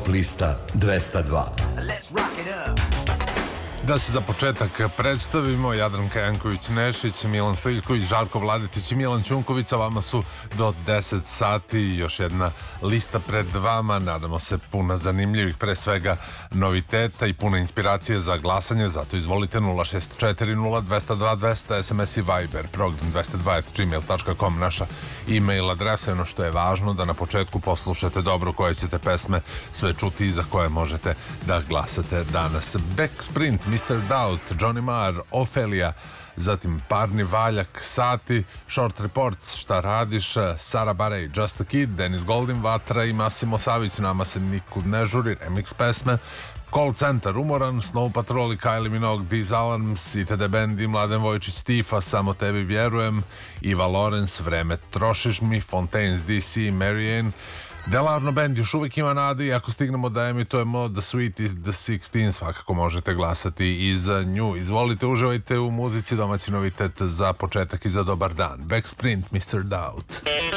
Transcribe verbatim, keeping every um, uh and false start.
lista dvesta dva. Da se za početak predstavimo, Jadranka Janković-Nešić, Milan Stojković, Žarko Vladetić i Milan Ćunković, vama su do deset sati, još jedna lista pred vama, nadamo se puna zanimljivih, pre svega noviteta i puna inspiracije za glasanje, zato izvolite nula šest četiri nula dva nula dva dva nula, S M S i Viber, program dvesta dva at gmail dot com, naša e-mail adresa. Ono što je važno da na početku poslušate dobro koje ćete pesme sve čuti i za koje možete da glasate danas. Backsprint, mister Doubt, Johnny Marr, Ofelija, zatim Parni Valjak, Sati, Short Reports, Šta radiš, Sara Barej, Just a Kid, Denis Goldin, Vatra i Massimo Savić, Nama se nikud ne žuri, remix pesme, Call Center, Umoran, Snow Patrol i Kylie Minogue, These Alarms, I T D Band i Mladen Vojčić, Stifa, Samo tebi vjerujem, Iva Lorenz, Vreme trošiš mi, Fontaines, D C, Marianne, Delarno Band još uvijek ima nade i ako stignemo da emitujemo The Sweet i The šesnaest, svakako možete glasati i za nju. Izvolite, uživajte u muzici, domaći novitet za početak i za dobar dan. Backsprint, mister Doubt.